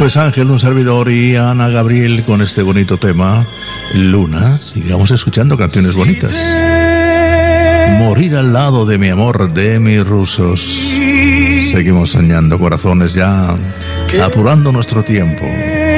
Pues Ángel, un servidor, y Ana Gabriel con este bonito tema, Luna. Sigamos escuchando canciones bonitas. Morir al lado de mi amor, de mis rusos. Seguimos soñando, corazones, ya apurando nuestro tiempo.